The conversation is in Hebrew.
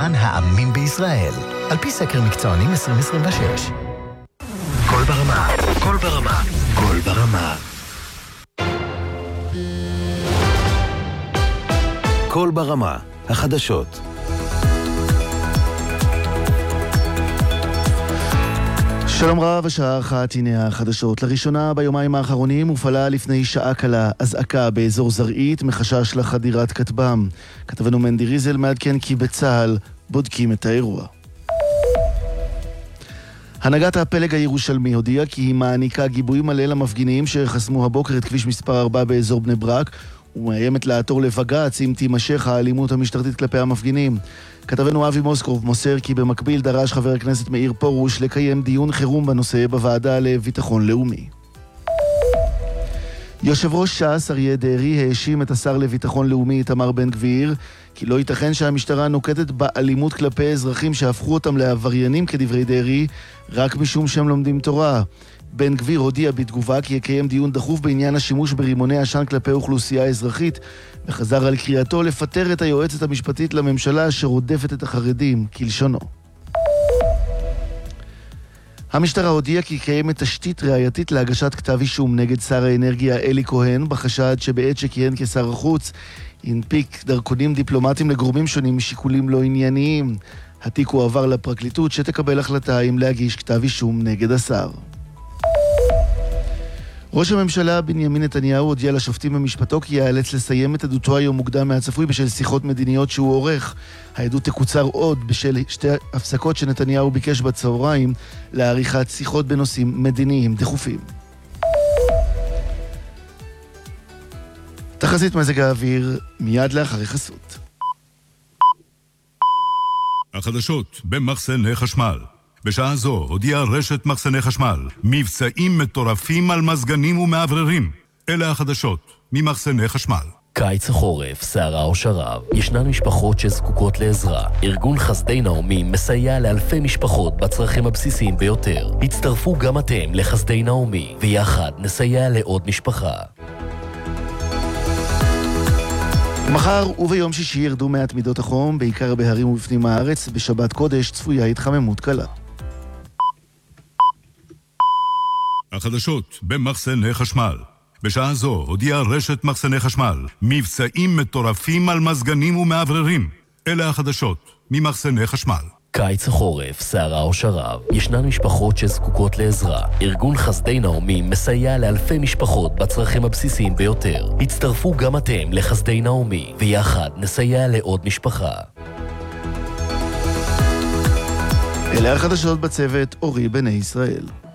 מבחן העמים בישראל, על פי סקר מקצוענים 2026. כל ברמה, כל ברמה, כל ברמה. כל ברמה, החדשות. שלום רב, השעה 1, הנה החדשות. לראשונה ביומיים האחרונים הופעלה לפני שעה קלה אזעקה באזור זרעית מחשש לחדירת כטב"ם. כתבנו מנדי ריזל מעדכן כי בצה"ל בודקים את האירוע. הנהגת הפלג הירושלמי הודיעה כי היא מעניקה גיבוי מלא למפגינים שחסמו הבוקר את כביש מספר 4 באזור בני ברק, ומאיימת לעתור לבג"ץ אם תימשך האלימות המשטרתית כלפי המפגינים. כתבנו אבי מוסקוב מוסר כי במקביל דרש חבר הכנסת מאיר פרוש לקיים דיון חירום בנושא בוועדה לביטחון לאומי. יושב ראש ש"ס אריה דרעי האשים את השר לביטחון לאומי איתמר בן גביר כי לא ייתכן שהמשטרה נוקטת באלימות כלפי אזרחים שהפכו אותם לעבריינים כדברי דרעי רק משום שהם לומדים תורה. בן גביר הודיע בתגובה כי יקיים דיון דחוף בעניין השימוש ברימוני עשן כלפי אוכלוסייה אזרחית, וחזר על קריאתו לפטר את היועצת המשפטית לממשלה שרודפת את החרדים, כלשונו. המשטרה הודיעה כי קיימת תשתית ראייתית להגשת כתב אישום נגד שר האנרגיה אלי כהן, בחשד שבעת שכיהן כשר החוץ הנפיק דרכונים דיפלומטיים לגורמים שונים משיקולים לא ענייניים. התיק הועבר לפרקליטות שתקבל החלטה אם להגיש כתב אישום נגד השר. ראש הממשלה בנימין נתניהו הודיע לשופטים במשפטו כי ייאלץ לסיים את עדותו היום מוקדם מהצפוי בשל שיחות מדיניות שהוא עורך. העדות תקוצר עוד בשל שתי הפסקות שנתניהו ביקש בצהריים לעריכת שיחות בנושאים מדיניים דחופים. תחזית מזג האוויר מיד לאחרי חסות. החדשות במחסני חשמל. בשעה זו הודיעה רשת מחסני חשמל מבצעים מטורפים על מזגנים ומעבררים. אלה החדשות ממחסני חשמל. קיץ החורף, סערה או שרב, ישנן משפחות שזקוקות לעזרה. ארגון חסדי נעמי מסייע לאלפי משפחות בצרכים הבסיסיים ביותר. הצטרפו גם אתם לחסדי נעמי, ויחד נסייע לעוד משפחה. מחר וביום שישי ירדו מעט מידות החום, בעיקר בהרים ובפנים הארץ. בשבת קודש צפויה התחממות קלה. החדשות במחסני חשמל. בשעה זו הודיעה רשת מחסני חשמל מבצעים מטורפים על מזגנים ומעבררים. אלה החדשות ממחסני חשמל. קיץ החורף, סערה או שרב, ישנן משפחות שזקוקות לעזרה. ארגון חסדי נעמי מסייע לאלפי משפחות בצרכים הבסיסיים ביותר. הצטרפו גם אתם לחסדי נעמי, ויחד נסייע לעוד משפחה. אלה החדשות בצוות אורי בני ישראל.